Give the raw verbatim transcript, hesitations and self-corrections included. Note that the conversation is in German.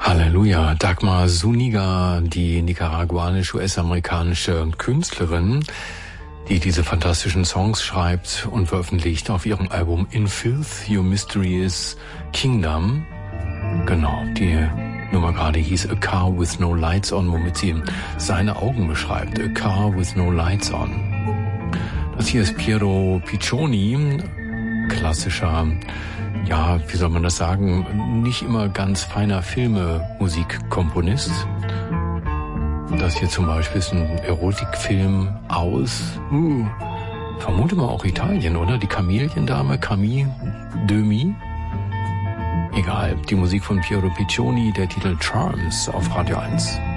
Halleluja. Dagmar Zuniga, die nicaraguanisch-U S-amerikanische Künstlerin, die diese fantastischen Songs schreibt und veröffentlicht auf ihrem Album In Filth, Your Mysterious Kingdom. Genau, die Nummer gerade hieß A Car With No Lights On, womit sie seine Augen beschreibt. A Car With No Lights On. Das hier ist Piero Piccioni, klassischer, ja, wie soll man das sagen, nicht immer ganz feiner Filme-Musikkomponist. Das hier zum Beispiel ist ein Erotikfilm aus, uh, vermute mal auch Italien, oder? Die Kameliendame, Camille Demi. Egal, die Musik von Piero Piccioni, der Titel Charms auf Radio eins.